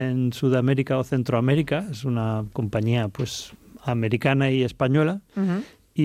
en Sudamérica o Centroamérica. Es una compañía pues americana y española. Uh-huh.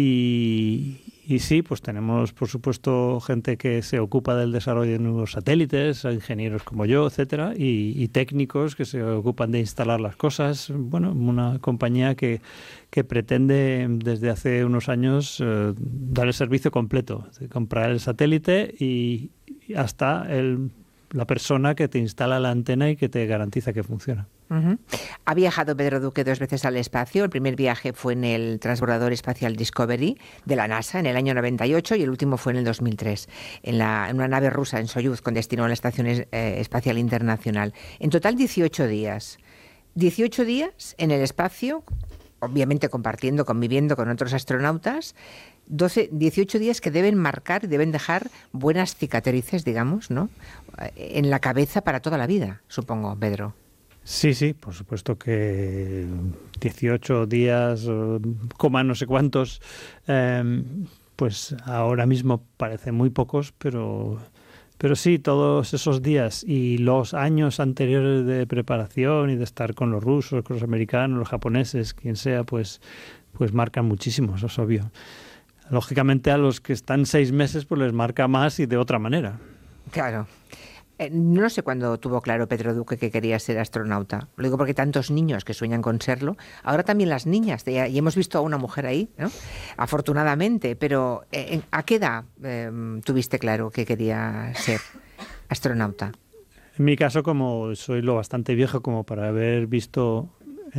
Y sí, pues tenemos, por supuesto, gente que se ocupa del desarrollo de nuevos satélites, ingenieros como yo, etcétera, y técnicos que se ocupan de instalar las cosas. Bueno, una compañía que pretende desde hace unos años dar el servicio completo, de comprar el satélite y hasta la persona que te instala la antena y que te garantiza que funciona. Uh-huh. Ha viajado Pedro Duque 2 veces al espacio. El primer viaje fue en el transbordador espacial Discovery de la NASA en el año 98 y el último fue en el 2003 en una nave rusa, en Soyuz, con destino a la Estación Espacial Internacional. En total 18 días. 18 días en el espacio, obviamente conviviendo con otros astronautas. 18 días que deben marcar, deben dejar buenas cicatrices, digamos, ¿no? En la cabeza para toda la vida, supongo, Pedro. Sí, por supuesto que 18 días, coma no sé cuántos, pues ahora mismo parecen muy pocos, pero sí, todos esos días y los años anteriores de preparación y de estar con los rusos, con los americanos, los japoneses, quien sea, pues marcan muchísimo, eso es obvio. Lógicamente a los que están 6 meses pues les marca más y de otra manera. Claro. No sé cuándo tuvo claro Pedro Duque que quería ser astronauta. Lo digo porque tantos niños que sueñan con serlo. Ahora también las niñas. Y hemos visto a una mujer ahí, ¿no? Afortunadamente. Pero ¿a qué edad tuviste claro que quería ser astronauta? En mi caso, como soy lo bastante viejo como para haber visto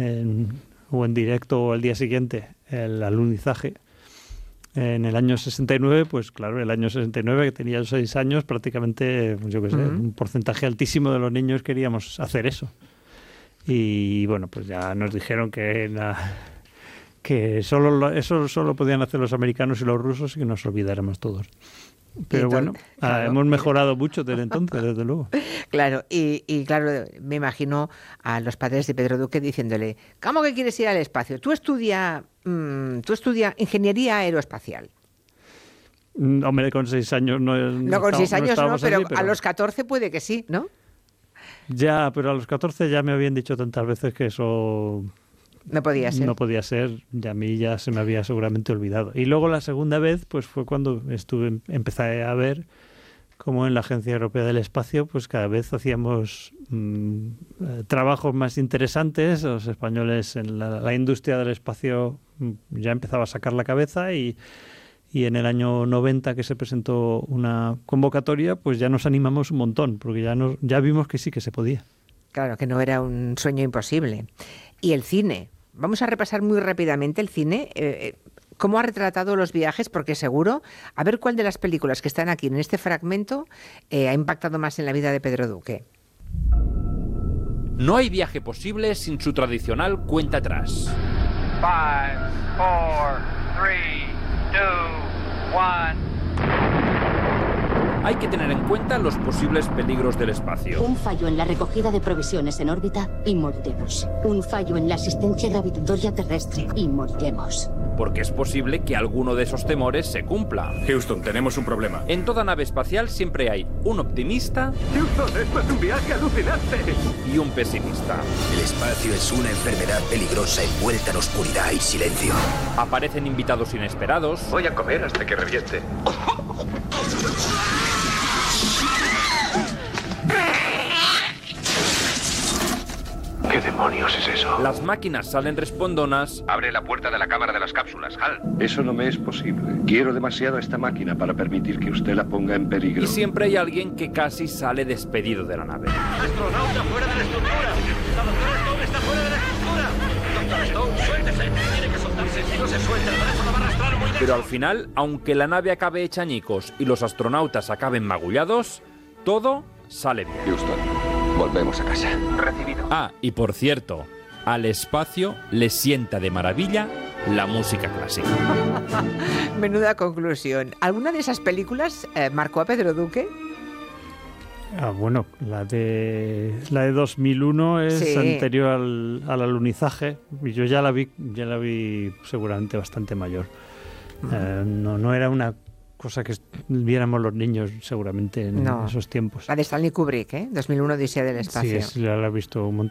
o en directo o al día siguiente el alunizaje, en el año 69, pues claro, el año 69, que tenía 6 años, prácticamente, pues yo qué sé, un porcentaje altísimo de los niños queríamos hacer eso. Y bueno, pues ya nos dijeron que eso solo podían hacer los americanos y los rusos y que nos olvidáramos todos. Pero bueno, claro, hemos mejorado mucho desde entonces, desde luego. Claro, y claro, me imagino a los padres de Pedro Duque diciéndole, ¿cómo que quieres ir al espacio? Tú estudia ingeniería aeroespacial. Hombre, con 6 años no con 6 años no, pero así, a los 14 puede que sí, ¿no? Ya, pero a los 14 ya me habían dicho tantas veces que eso... No podía ser. No podía ser, y a mí ya se me había seguramente olvidado. Y luego la segunda vez pues fue cuando empecé a ver cómo en la Agencia Europea del Espacio pues cada vez hacíamos trabajos más interesantes. Los españoles en la industria del espacio ya empezaba a sacar la cabeza y en el año 90 que se presentó una convocatoria pues ya nos animamos un montón porque ya vimos que sí que se podía. Claro, que no era un sueño imposible. Y el cine. Vamos a repasar muy rápidamente el cine. ¿Cómo ha retratado los viajes? Porque seguro, a ver cuál de las películas que están aquí en este fragmento ha impactado más en la vida de Pedro Duque. No hay viaje posible sin su tradicional cuenta atrás. 5, 4, 3, 2, 1... Hay que tener en cuenta los posibles peligros del espacio. Un fallo en la recogida de provisiones en órbita y moriremos. Un fallo en la asistencia gravitatoria terrestre y moriremos. Porque es posible que alguno de esos temores se cumpla. Houston, tenemos un problema. En toda nave espacial siempre hay un optimista... Houston, esto es un viaje alucinante. ...y un pesimista. El espacio es una enfermedad peligrosa envuelta en oscuridad y silencio. Aparecen invitados inesperados. Voy a comer hasta que reviente. ¿Qué demonios es eso? Las máquinas salen respondonas. Abre la puerta de la cámara de las cápsulas, Hal. Eso no me es posible. Quiero demasiado a esta máquina para permitir que usted la ponga en peligro. Y siempre hay alguien que casi sale despedido de la nave. ¡Astronauta fuera de la estructura! ¡La doctora Stone está fuera de la estructura! ¡Doctor Stone, suéltese! Tiene que soltarse. Si no se suelta, el brazo la va a arrastrar muy lejos. Pero al final, aunque la nave acabe hecha añicos y los astronautas acaben magullados, todo sale bien. Houston, volvemos a casa. Recibido. Ah, y por cierto, al espacio le sienta de maravilla la música clásica. Menuda conclusión. ¿Alguna de esas películas marcó a Pedro Duque? Bueno, la de 2001 es anterior al alunizaje y yo ya la vi seguramente bastante mayor. No era una cosa que viéramos los niños seguramente en esos tiempos. La de Stanley Kubrick, 2001 Odisea del espacio. Sí, ya la he visto un montón.